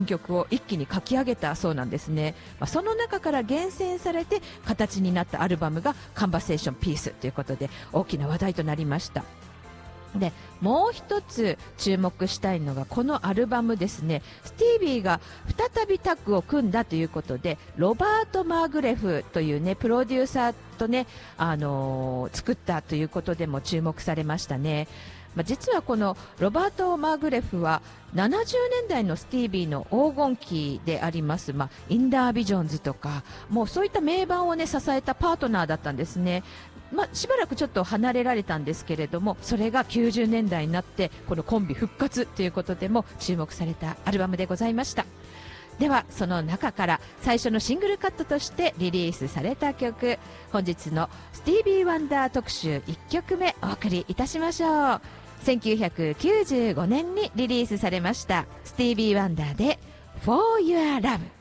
曲を一気に書き上げたそうなんですね。その中から厳選されて形になったアルバムがカンバセーションピースということで大きな話題となりました。でもう一つ注目したいのがこのアルバムですね。スティービーが再びタッグを組んだということでロバート・マーグレフというねプロデューサーとね、作ったということでも注目されましたね。実はこのロバート・マーグレフは70年代のスティービーの黄金期であります、インダービジョンズとかもうそういった名盤をね支えたパートナーだったんですね。しばらくちょっと離れられたんですけれどもそれが90年代になってこのコンビ復活ということでも注目されたアルバムでございました。ではその中から最初のシングルカットとしてリリースされた曲、本日のスティービー・ワンダー特集1曲目お送りいたしましょう。1995年にリリースされましたスティービー・ワンダーで For Your Love。